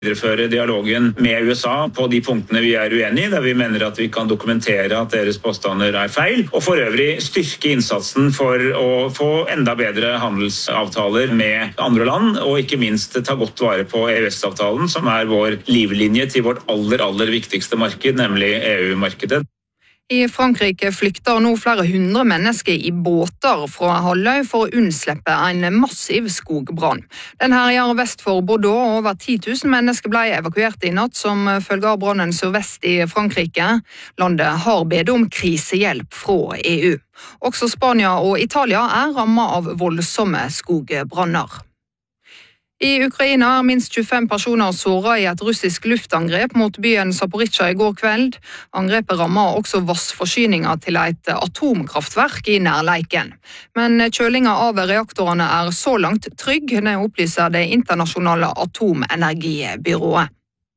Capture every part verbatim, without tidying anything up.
videreføre dialogen med U S A på de punktene vi er uenige, der vi mener at vi kan dokumentere at deres påstander er feil, og for øvrig styrke innsatsen for å få enda bedre handelsavtaler med andre land, og ikke minst ta godt vare på E U S-avtalen, som er vår livlinje til vårt aller, aller viktigste marked, nemlig E U-markedet. I Frankrike flykter nå flere hundre mennesker i båter fra halvøy for å unnslippe en massiv skogbrann. Den herjer vest for Bordeaux, og over ti tusen mennesker ble evakuert i natt som følge av brannen sørvest i Frankrike. Landet har bedt om krisehjelp fra E U. Også Spania og Italia er rammet av voldsomme skogbranner. I Ukraina er minst tjuefem personer såret i et russisk luftangrep mot byen Zaporizjzja i går kveld. Angrepet rammet også vassforsyninger til et atomkraftverk i nærleiken. Men kjølinga av reaktorene er så langt trygg, det opplyser det internasjonale atomenergibyrået.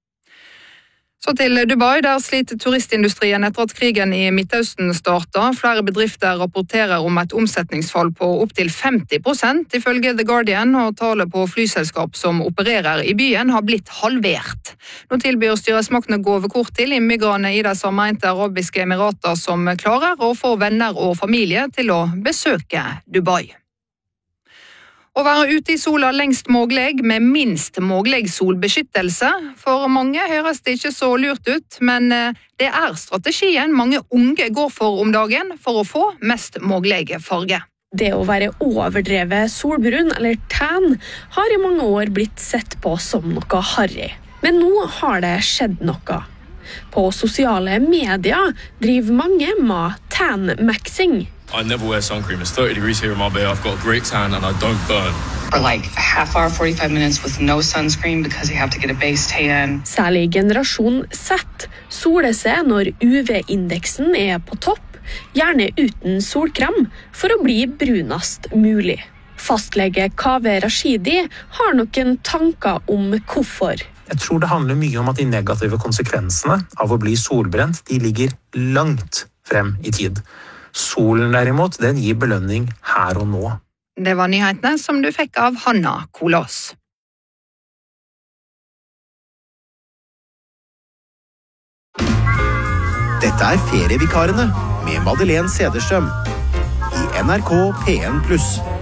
Så til Dubai, der sliter turistindustrien etter at krigen i Midtøsten startet. Flere bedrifter rapporterer om et omsetningsfall på opptil femti prosent, ifølge The Guardian, og tallet på flyselskap som opererer i byen har blitt halvert. Nå tilbyr styresmaktene gåvekort til innbyggerne i de sammeinte arabiske emirater som klarer å få venner og familie til å besøke Dubai. Å være ute i sola lengst mulig med minst mulig solbeskyttelse. For mange høres det ikke så lurt ut, men det er strategien mange unge går for om dagen for å få mest mulig farge. Det å være overdrevet solbrun eller tan har i mange år blitt sett på som noe harry. Men nå har det skjedd noe. På sosiale medier driver mange med tan-maxing. I never wear sun cream. It's thirty degrees here in Marbella. I've got a great tan and I don't burn. For like a half hour, forty-five minutes with no sunscreen because you have to get a base tan. Særlig generasjon Z soler seg når U V-indeksen er på topp, gjerne uten solkrem, for å bli brunast mulig. Fastlege Kaveh Rashidi har noen tanker om hvorfor. Jeg tror det handler mye om at de negative konsekvensene av å bli solbrent, de ligger langt frem i tid. Solen derimot, den gir belønning her og nå. Det var nyhetene som du fikk av Hanna Kolås. Dette er Ferievikarene med Madeleine Cederstrøm i N R K P en pluss.